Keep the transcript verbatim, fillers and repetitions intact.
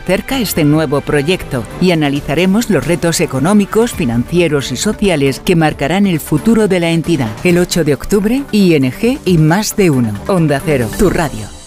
cerca este nuevo proyecto y analizaremos los retos económicos, financieros y sociales que marcarán el futuro de la entidad. El ocho de octubre, I N G y Más de Uno. Onda Cero, tu radio.